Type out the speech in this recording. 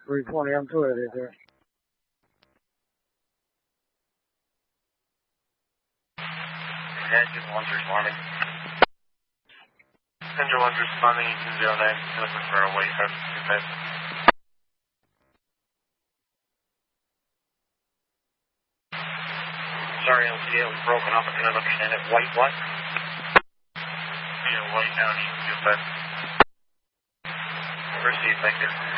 320, I'm to it there. Engine 1's responding. Engine 1's responding, 209, looking for a white card. Sorry, LCA was broken up, I couldn't understand it. White what? Yeah, white Audi, 2-5. Proceed, thank you.